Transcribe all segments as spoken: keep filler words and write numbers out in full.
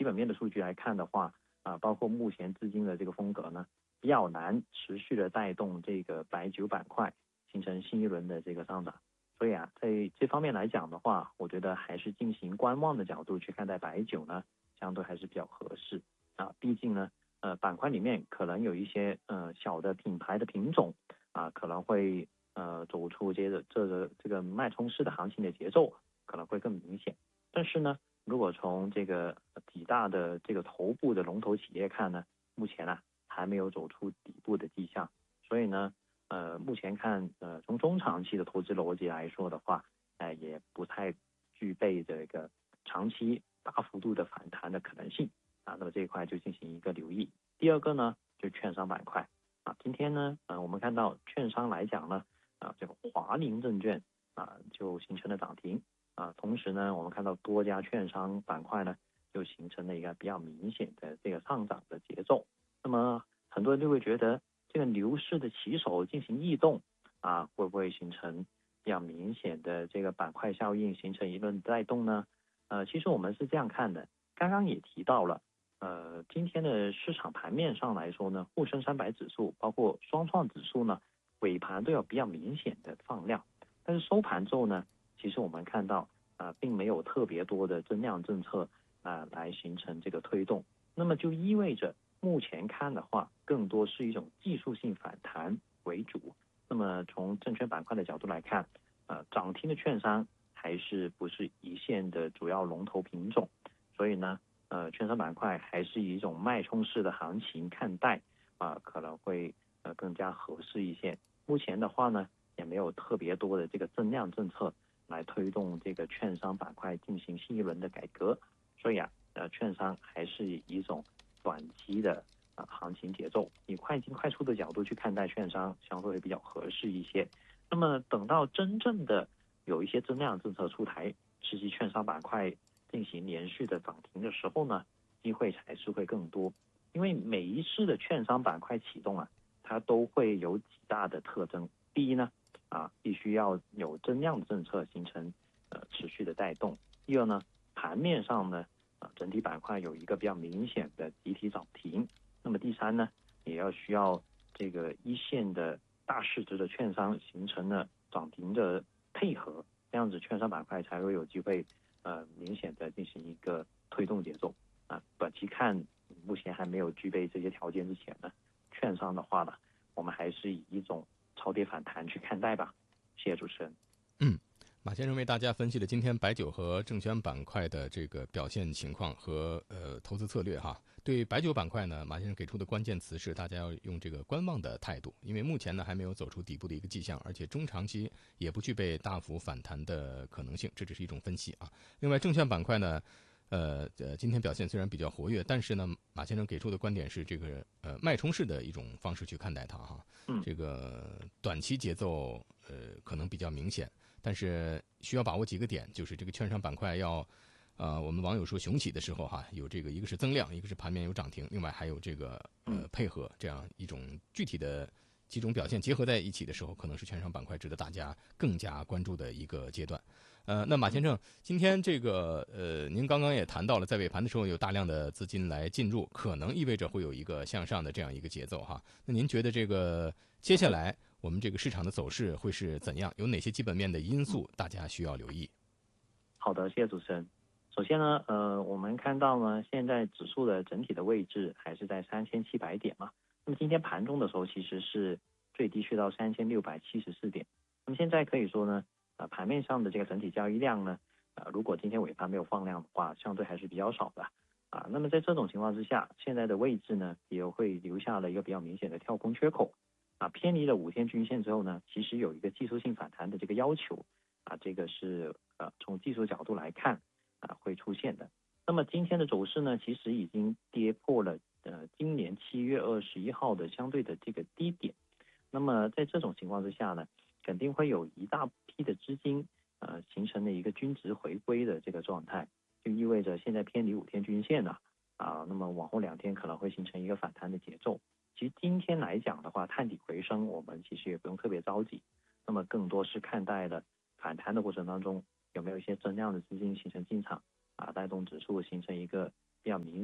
基本面的数据来看的话，啊，包括目前资金的这个风格呢，比较难持续的带动这个白酒板块形成新一轮的这个上涨。所以啊，在这方面来讲的话，我觉得还是进行观望的角度去看待白酒呢，相对还是比较合适啊。毕竟呢，呃，板块里面可能有一些呃小的品牌的品种啊，可能会呃走出接着这个这个脉冲式的行情的节奏可能会更明显。但是呢，如果从这个几大的这个头部的龙头企业看呢，目前啊还没有走出底部的迹象，所以呢。呃，目前看，呃，从中长期的投资逻辑来说的话，呃，也不太具备这个长期大幅度的反弹的可能性啊。那么这一块就进行一个留意。第二个呢，就券商板块啊，今天呢，呃，我们看到券商来讲呢，啊，这个华宁证券啊就形成了涨停啊，同时呢，我们看到多家券商板块呢就形成了一个比较明显的这个上涨的节奏。那么很多人就会觉得，这个牛市的起手进行异动啊，会不会形成比较明显的这个板块效应，形成一轮带动呢？呃，其实我们是这样看的，刚刚也提到了，呃，今天的市场盘面上来说呢，沪深三百指数包括双创指数呢，尾盘都有比较明显的放量，但是收盘之后呢，其实我们看到啊、呃，并没有特别多的增量政策啊、呃、来形成这个推动，那么就意味着。目前看的话，更多是一种技术性反弹为主。那么从证券板块的角度来看，呃，涨停的券商还是不是一线的主要龙头品种，所以呢，呃，券商板块还是以一种脉冲式的行情看待啊、呃，可能会呃更加合适一些。目前的话呢，也没有特别多的这个增量政策来推动这个券商板块进行新一轮的改革，所以啊，呃，券商还是以一种短期的啊行情节奏，以快进快出的角度去看待券商，相对会比较合适一些。那么等到真正的有一些增量政策出台，刺激券商板块进行连续的涨停的时候呢，机会才是会更多。因为每一次的券商板块启动啊，它都会有几大的特征。第一呢，啊，必须要有增量的政策形成呃持续的带动。第二呢，盘面上呢。啊，整体板块有一个比较明显的集体涨停。那么第三呢，也要需要这个一线的大市值的券商形成了涨停的配合，这样子券商板块才会有机会呃明显的进行一个推动节奏。啊，短期看目前还没有具备这些条件之前呢，券商的话呢，我们还是以一种超跌反弹去看待吧。谢谢主持人。 嗯。马先生为大家分析了今天白酒和证券板块的这个表现情况和呃投资策略哈。对白酒板块呢，马先生给出的关键词是大家要用这个观望的态度，因为目前呢还没有走出底部的一个迹象，而且中长期也不具备大幅反弹的可能性，这只是一种分析啊。另外证券板块呢，呃呃今天表现虽然比较活跃，但是呢马先生给出的观点是这个呃脉冲式的一种方式去看待它哈。 嗯， 这个短期节奏呃可能比较明显。但是需要把握几个点，就是这个券商板块要，呃，我们网友说雄起的时候哈，有这个一个是增量，一个是盘面有涨停，另外还有这个呃配合这样一种具体的几种表现结合在一起的时候，可能是券商板块值得大家更加关注的一个阶段。呃，那马先生，今天这个呃，您刚刚也谈到了，在尾盘的时候有大量的资金来进入，可能意味着会有一个向上的这样一个节奏哈。那您觉得这个接下来？我们这个市场的走势会是怎样？有哪些基本面的因素大家需要留意？ 好的，谢谢主持人。首先呢，呃，我们看到呢，现在指数的整体的位置还是在三千七百点嘛。那么今天盘中的时候，其实是最低去到三千六百七十四点。那么现在可以说呢，呃，盘面上的这个整体交易量呢，呃，如果今天尾盘没有放量的话，相对还是比较少的啊。那么在这种情况之下，现在的位置呢，也会留下了一个比较明显的跳空缺口。啊，偏离了五天均线之后呢，其实有一个技术性反弹的这个要求，啊，这个是呃从技术角度来看啊会出现的。那么今天的走势呢，其实已经跌破了呃今年七月二十一号的相对的这个低点。那么在这种情况之下呢，肯定会有一大批的资金呃形成了一个均值回归的这个状态，就意味着现在偏离五天均线了啊，那么往后两天可能会形成一个反弹的节奏。其实今天来讲的话，探底回升，我们其实也不用特别着急。那么更多是看待了反弹的过程当中，有没有一些增量的资金形成进场啊，带动指数形成一个比较明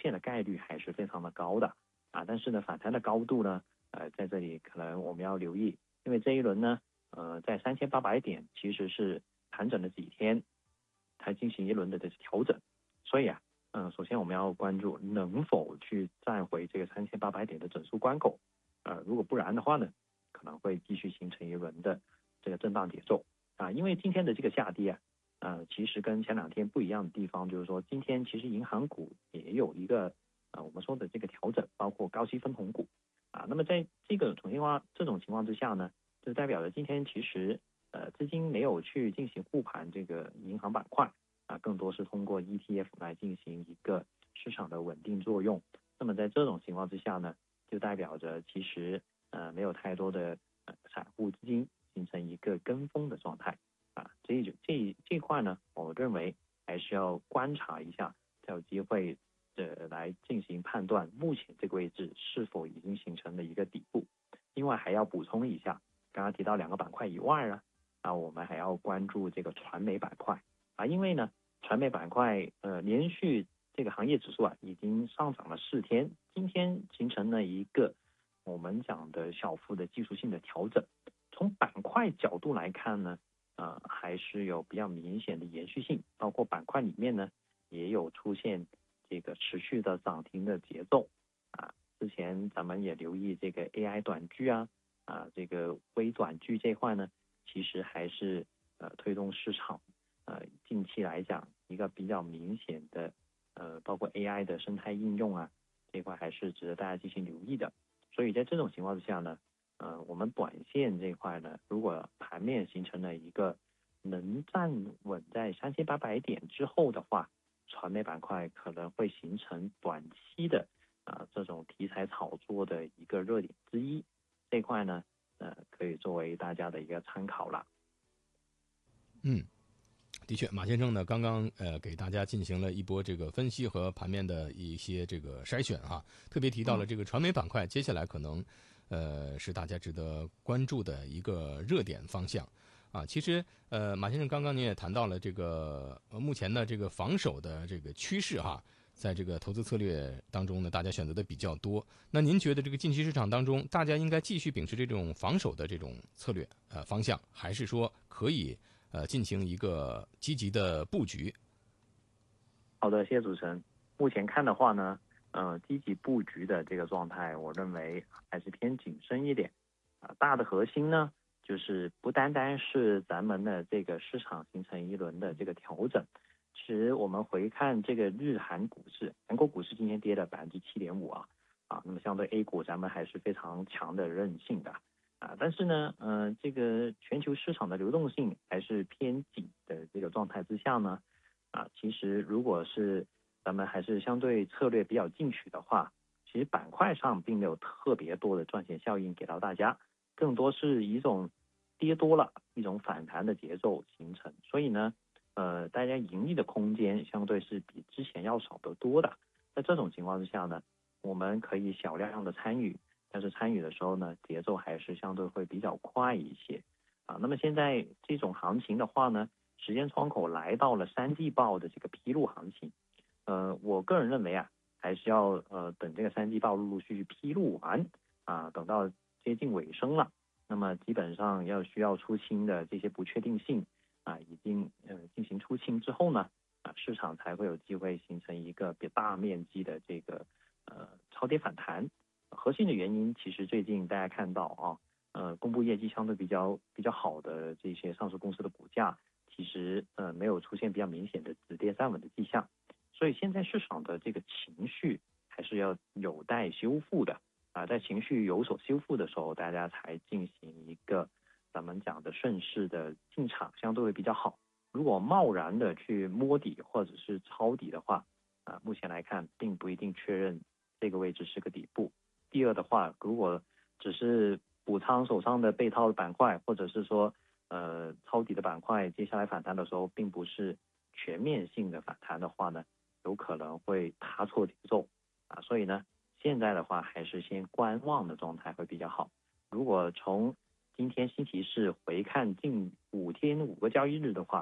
现的概率还是非常的高的啊。但是呢，反弹的高度呢，呃，在这里可能我们要留意，因为这一轮呢，呃，在三千八百点其实是盘整了几天，才进行一轮的这调整，所以啊，嗯、呃，首先我们要关注能否去站回这个三千八百点的整数关口，呃，如果不然的话呢，可能会继续形成一轮的这个震荡节奏啊。因为今天的这个下跌啊，呃，其实跟前两天不一样的地方就是说，今天其实银行股也有一个呃我们说的这个调整，包括高息分红股啊。那么在这个情况这种情况之下呢，就代表着今天其实呃资金没有去进行护盘这个银行板块啊，更多是通过 E T F 来进行一个市场的稳定作用。那么在这种情况之下呢，就代表着其实呃没有太多的呃散户资金形成一个跟风的状态啊。这一这这一块呢，我认为还是要观察一下，才有机会呃来进行判断目前这个位置是否已经形成了一个底部。另外还要补充一下，刚刚提到两个板块以外呢，啊我们还要关注这个传媒板块啊，因为呢传媒板块呃连续这个行业指数啊已经上涨了四天，今天形成了一个我们讲的小幅的技术性的调整。从板块角度来看呢，呃还是有比较明显的延续性，包括板块里面呢也有出现这个持续的涨停的节奏啊。之前咱们也留意这个 A I 短剧啊啊这个微短剧这块呢，其实还是呃推动市场呃近期来讲一个比较明显的呃包括 A I 的生态应用啊，这块还是值得大家进行留意的。所以在这种情况之下呢，呃，我们短线这块呢，如果盘面形成了一个能站稳在三千八百点之后的话，传媒板块可能会形成短期的啊、呃、这种题材炒作的一个热点之一。这块呢，呃，可以作为大家的一个参考了。 嗯。的确，马先生呢刚刚呃给大家进行了一波这个分析和盘面的一些这个筛选哈，特别提到了这个传媒板块，接下来可能呃是大家值得关注的一个热点方向啊。其实呃马先生刚刚您也谈到了这个呃目前的这个防守的这个趋势哈，在这个投资策略当中呢，大家选择的比较多。那您觉得这个近期市场当中，大家应该继续秉持这种防守的这种策略呃方向，还是说可以呃，进行一个积极的布局？ 好的，谢谢主持人。目前看的话呢，呃，积极布局的这个状态，我认为还是偏谨慎一点。啊、呃，大的核心呢，就是不单单是咱们的这个市场形成一轮的这个调整。其实我们回看这个日韩股市，韩国股市今天跌了百分之七点五啊，啊，那么相对 A 股咱们还是非常强的韧性的。啊，但是呢，呃，这个全球市场的流动性还是偏紧的这个状态之下呢，啊，其实如果是咱们还是相对策略比较进取的话，其实板块上并没有特别多的赚钱效应给到大家，更多是一种跌多了一种反弹的节奏形成，所以呢，呃，大家盈利的空间相对是比之前要少得多的。在这种情况之下呢，我们可以小量的参与。但是参与的时候呢，节奏还是相对会比较快一些啊。那么现在这种行情的话呢，时间窗口来到了三季报的这个披露行情，呃，我个人认为啊，还是要呃等这个三季报陆陆续续披露完啊，等到接近尾声了，那么基本上要需要出清的这些不确定性啊，已经呃进行出清之后呢，啊，市场才会有机会形成一个比大面积的这个呃超跌反弹。核心的原因其实最近大家看到啊，呃，公布业绩相对比较比较好的这些上市公司的股价，其实呃没有出现比较明显的止跌站稳的迹象，所以现在市场的这个情绪还是要有待修复的啊，在情绪有所修复的时候，大家才进行一个咱们讲的顺势的进场，相对会比较好。如果贸然的去摸底或者是抄底的话，啊，目前来看并不一定确认这个位置是个底部。第二的话，如果只是补仓手上的被套的板块，或者是说呃抄底的板块，接下来反弹的时候并不是全面性的反弹的话呢，有可能会踏错节奏啊。所以呢，现在的话还是先观望的状态会比较好。如果从今天星期四回看近五天五个交易日的话，